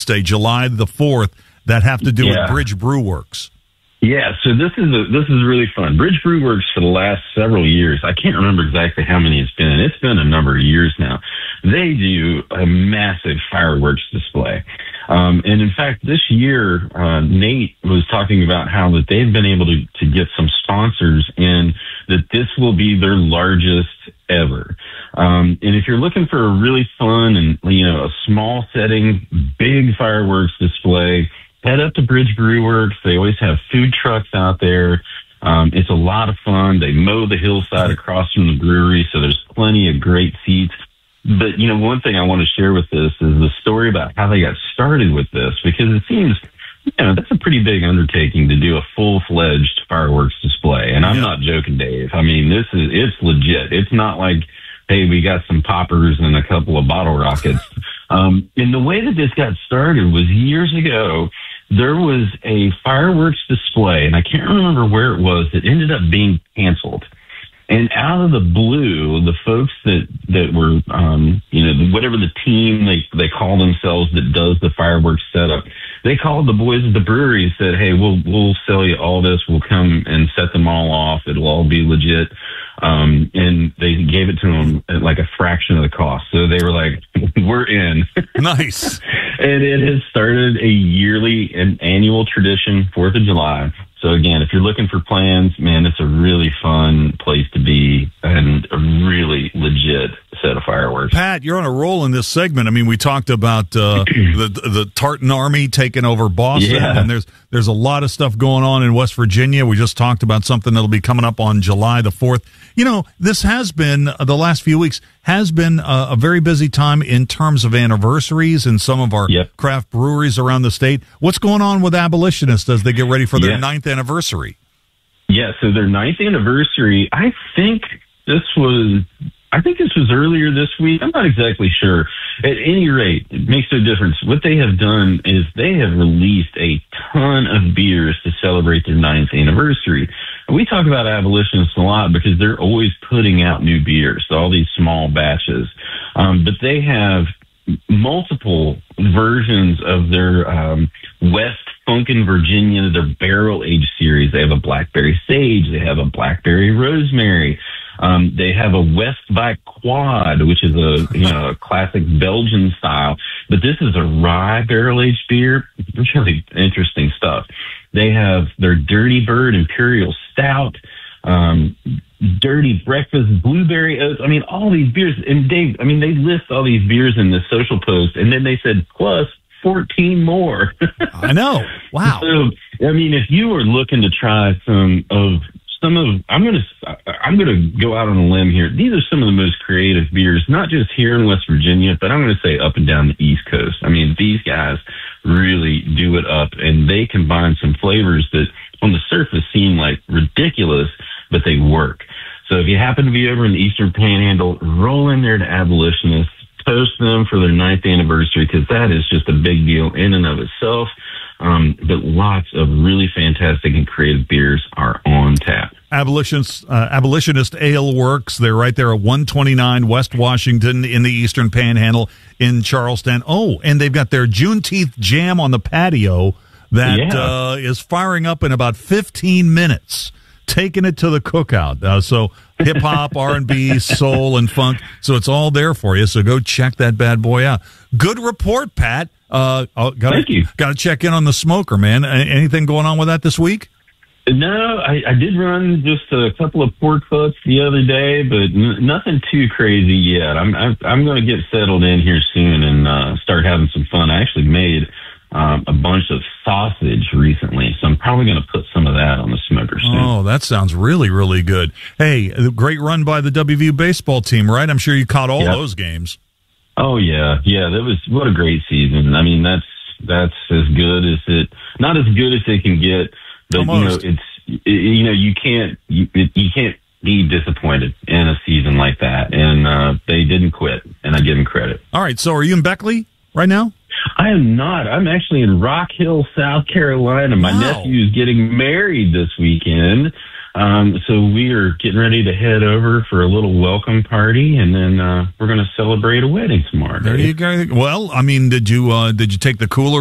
Day, July the 4th, that have to do with Bridge Brew Works. Yeah, so this is really fun. Bridge Brew Works for the last several years. I can't remember exactly how many it's been. It's been a number of years now. They do a massive fireworks display. And in fact, this year, Nate was talking about how that they've been able to get some sponsors and that this will be their largest ever. And if you're looking for a really fun and, a small setting, big fireworks display, head up to Bridge Brew Works. They always have food trucks out there. It's a lot of fun. They mow the hillside across from the brewery, so there's plenty of great seats. But, one thing I want to share with this is the story about how they got started with this, because it seems, that's a pretty big undertaking to do a full-fledged fireworks display. And I'm not joking, Dave. I mean, it's legit. It's not like, hey, we got some poppers and a couple of bottle rockets. And the way that this got started was years ago. There was a fireworks display, and I can't remember where it was, that ended up being canceled. And out of the blue, the folks that were, whatever the team they call themselves that does the fireworks setup, they called the boys at the brewery and said, hey, we'll sell you all this. We'll come and set them all off. It'll all be legit. And they gave it to them at like a fraction of the cost. So they were like, we're in. Nice. And it has started a yearly and annual tradition, 4th of July. So again, if you're looking for plans, man, it's a really fun place to be and a really legit set of fireworks. Pat, you're on a roll in this segment. I mean, we talked about the Tartan Army taking over Boston, and there's a lot of stuff going on in West Virginia. We just talked about something that'll be coming up on July the 4th. This has been, the last few weeks, has been a very busy time in terms of anniversaries and some of our craft breweries around the state. What's going on with Abolitionists as they get ready for their 9th anniversary? Yeah, so their 9th anniversary, I think this was earlier this week. I'm not exactly sure. At any rate, it makes no difference. What they have done is they have released a ton of beers to celebrate their 9th anniversary. And we talk about Abolitionists a lot because they're always putting out new beers, all these small batches. But they have multiple versions of their West Funkin' Virginia, their barrel aged series. They have a blackberry sage. They have a blackberry rosemary. They have a West by Quad, which is a classic Belgian style. But this is a rye barrel aged beer. It's really interesting stuff. They have their Dirty Bird Imperial Stout, Dirty Breakfast, Blueberry Oats. I mean, all these beers. And Dave, I mean, they list all these beers in this social post, and then they said, plus 14 more. I know. Wow. So, I mean, if you were looking to try I'm going to go out on a limb here. These are some of the most creative beers, not just here in West Virginia, but I'm going to say up and down the East Coast. I mean, these guys really do it up, and they combine some flavors that on the surface seem like ridiculous, but they work. So if you happen to be over in the Eastern Panhandle, roll in there to Abolitionists, toast them for their 9th anniversary, because that is just a big deal in and of itself. But lots of really fantastic and creative beers are on tap. Abolitionist Ale Works. They're right there at 129 West Washington in the Eastern Panhandle in Charleston. Oh, and they've got their Juneteenth Jam on the patio that is firing up in about 15 minutes. Taking it to the cookout. So hip-hop, R&B, soul, and funk. So it's all there for you. So go check that bad boy out. Good report, Pat. Thank you. Got to check in on the smoker, man. Anything going on with that this week? No, I did run just a couple of pork butts the other day, but nothing too crazy yet. I'm going to get settled in here soon and start having some fun. I actually made a bunch of sausage recently, so I'm probably going to put some of that on the smoker soon. Oh, that sounds really, really good. Hey, great run by the WVU baseball team, right? I'm sure you caught all those games. Oh, yeah. What a great season. I mean, that's as good as not as good as it can get, but almost. You can't be disappointed in a season like that, and they didn't quit, and I give them credit. All right, so are you in Beckley right now? I am not. I'm actually in Rock Hill, South Carolina. My nephew is getting married this weekend. So we are getting ready to head over for a little welcome party, and then we're going to celebrate a wedding tomorrow. There you go. Well, I mean, did you take the cooler